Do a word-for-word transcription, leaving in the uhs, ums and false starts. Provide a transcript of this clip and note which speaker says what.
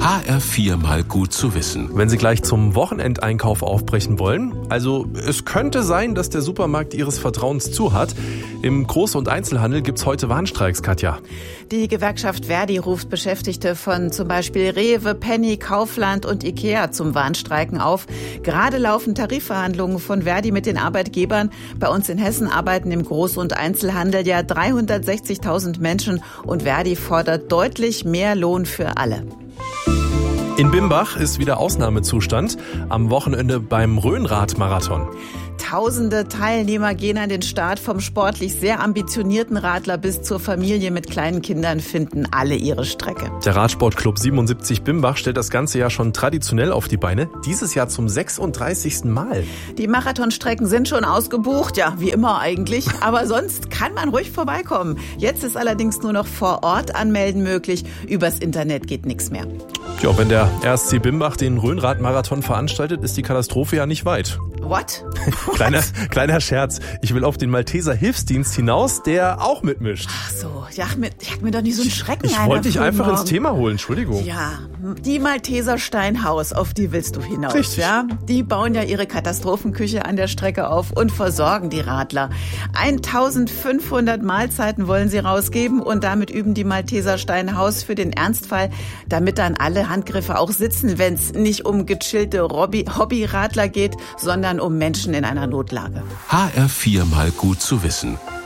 Speaker 1: H R vier mal gut zu wissen.
Speaker 2: Wenn Sie gleich zum Wochenendeinkauf aufbrechen wollen, also es könnte sein, dass der Supermarkt Ihres Vertrauens zu hat. Im Groß- und Einzelhandel gibt's heute Warnstreiks, Katja.
Speaker 3: Die Gewerkschaft Verdi ruft Beschäftigte von zum Beispiel Rewe, Penny, Kaufland und Ikea zum Warnstreiken auf. Gerade laufen Tarifverhandlungen von Verdi mit den Arbeitgebern. Bei uns in Hessen arbeiten im Groß- und Einzelhandel ja dreihundertsechzigtausend Menschen und Verdi fordert deutlich mehr Lohn für alle.
Speaker 2: In Bimbach ist wieder Ausnahmezustand am Wochenende beim Rhönrad-Marathon.
Speaker 3: Tausende Teilnehmer gehen an den Start. Vom sportlich sehr ambitionierten Radler bis zur Familie mit kleinen Kindern finden alle ihre Strecke.
Speaker 2: Der Radsportclub siebenundsiebzig Bimbach stellt das ganze Jahr schon traditionell auf die Beine. Dieses Jahr zum sechsunddreißigsten Mal.
Speaker 3: Die Marathonstrecken sind schon ausgebucht, ja, wie immer eigentlich. Aber sonst kann man ruhig vorbeikommen. Jetzt ist allerdings nur noch vor Ort anmelden möglich. Übers Internet geht nichts mehr.
Speaker 2: Ja, wenn der R S C Bimbach den Rhönrad-Marathon veranstaltet, ist die Katastrophe ja nicht weit.
Speaker 3: What?
Speaker 2: kleiner, kleiner Scherz. Ich will auf den Malteser Hilfsdienst hinaus, der auch mitmischt.
Speaker 3: Ach so, jag mir, jag mir doch nicht so einen Schrecken
Speaker 2: Ich wollte dich einfach morgen. ins Thema holen, Entschuldigung.
Speaker 3: Ja, die Malteser Steinhaus, auf die willst du hinaus.
Speaker 2: Richtig.
Speaker 3: Ja? Die bauen ja ihre Katastrophenküche an der Strecke auf und versorgen die Radler. eintausendfünfhundert Mahlzeiten wollen sie rausgeben und damit üben die Malteser Steinhaus für den Ernstfall, damit dann alle Handgriffe auch sitzen, wenn es nicht um gechillte Hobby-Radler geht, sondern um Menschen in einer Notlage.
Speaker 1: H R vier mal gut zu wissen.